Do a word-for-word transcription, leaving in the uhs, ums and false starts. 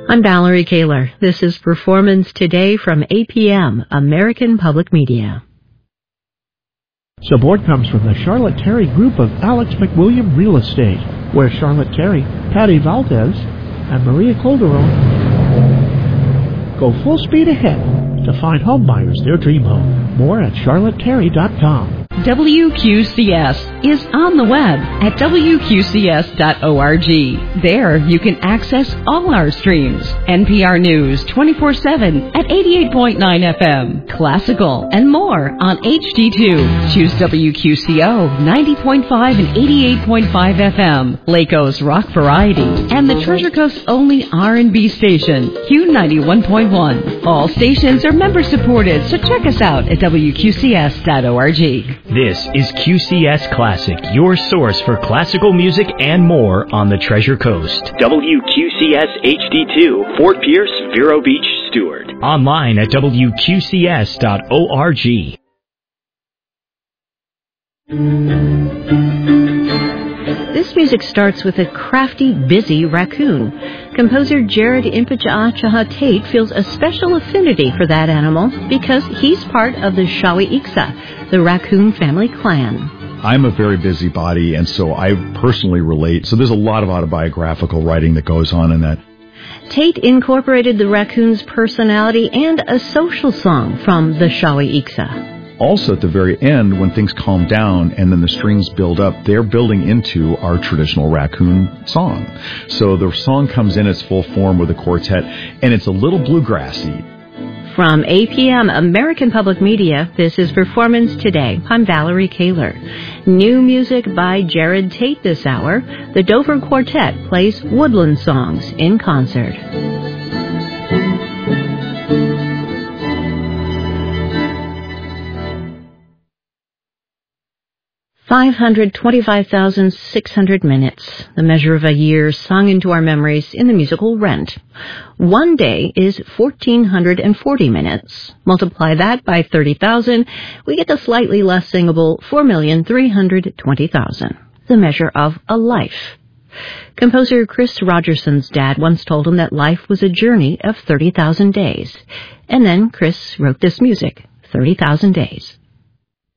I'm Valerie Kaler. This is Performance Today from A P M, American Public Media. Support comes from the Charlotte Terry Group of Alex McWilliam Real Estate, where Charlotte Terry, Patty Valdez, and Maria Calderon go full speed ahead to find home buyers their dream home. More at charlotte terry dot com. W Q C S is on the web at w q c s dot org. There you can access all our streams. N P R News twenty-four seven at eighty-eight point nine F M, classical, and more on H D two. Choose W Q C O ninety point five and eighty-eight point five F M, Laco's rock variety, and the Treasure Coast's only R and B station, Q ninety-one point one. All stations are member supported, so check us out at w q c s dot org. This is Q C S Classic, your source for classical music and more on the Treasure Coast. W Q C S H D two, Fort Pierce, Vero Beach, Stewart. Online at w q c s dot org. This music starts with a crafty, busy raccoon. Composer Jared Impichaachaha Tate feels a special affinity for that animal because he's part of the Shawi Iksa, the raccoon family clan. I'm a very busybody, and so I personally relate. So there's a lot of autobiographical writing that goes on in that. Tate incorporated the raccoon's personality and a social song from the Shawi Iksa. Also, at the very end, when things calm down and then the strings build up, they're building into our traditional raccoon song. So the song comes in its full form with a quartet, and it's a little bluegrassy. From A P M, American Public Media, this is Performance Today. I'm Valerie Kaler. New music by Jared Tate this hour. The Dover Quartet plays woodland songs in concert. five hundred twenty-five thousand six hundred minutes, the measure of a year sung into our memories in the musical Rent. One day is one thousand four hundred forty minutes. Multiply that by thirty thousand, we get the slightly less singable four million three hundred twenty thousand, the measure of a life. Composer Chris Rogerson's dad once told him that life was a journey of thirty thousand days. And then Chris wrote this music, thirty thousand days.